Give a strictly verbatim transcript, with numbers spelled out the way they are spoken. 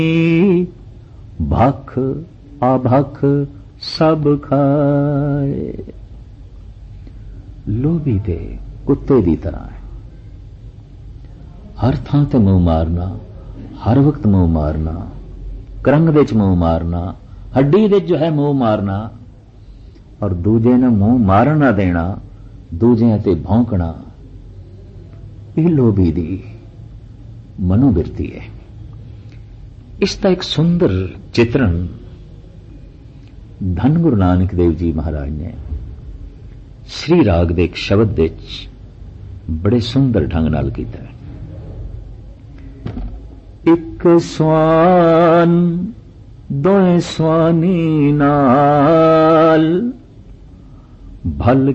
ਭਖ ਆਭਖ ਸਭ ਖਾਏ। ਲੋਭੀ ਤੇ ਕੁੱਤੇ ਦੀ ਤਰ੍ਹਾਂ ਹੈ, ਹਰ ਥਾਂ ਤੇ ਮੂੰਹ ਮਾਰਨਾ, ਹਰ ਵਕਤ ਮੂੰਹ ਮਾਰਨਾ, ਕਰੰਗ ਦੇ ਚ ਮੂੰਹ ਮਾਰਨਾ, ਹੱਡੀ ਦੇ ਜੋ ਹੈ ਮੂੰਹ ਮਾਰਨਾ, ਔਰ ਦੂਜੇ ਨੂੰ ਮੂੰਹ ਮਾਰਨ ਨਾ ਦੇਣਾ, ਦੂਜਿਆਂ ਤੇ ਭੌਂਕਣਾ, ਇਹ ਲੋਭੀ ਦੀ ਮਨੋਵਿਰਤੀ ਹੈ। ਇਸ ਦਾ ਇੱਕ ਸੁੰਦਰ ਚਿਤਰਨ ਧੰਨ ਗੁਰੂ ਨਾਨਕ ਦੇਵ ਜੀ ਮਹਾਰਾਜ ਨੇ ਸ਼੍ਰੀ ਰਾਗ ਦੇ ਇੱਕ ਸ਼ਬਦ ਵਿੱਚ ਬੜੇ ਸੁੰਦਰ ਢੰਗ ਨਾਲ ਕੀਤਾ ਹੈ। ਇੱਕ ਸਵਾਨ ਦੋਏ ਸਵਾਨੀ ਨਾਲ ਭਲ